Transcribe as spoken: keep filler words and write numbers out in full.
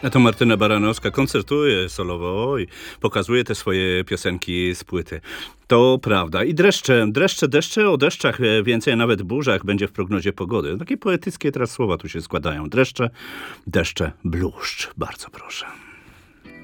A to Martyna Baranowska koncertuje solowo i pokazuje te swoje piosenki z płyty. To prawda. I dreszcze, dreszcze, deszcze, o deszczach więcej, a nawet burzach będzie w prognozie pogody. Takie poetyckie teraz słowa tu się składają. Dreszcze, deszcze, bluszcz. Bardzo proszę.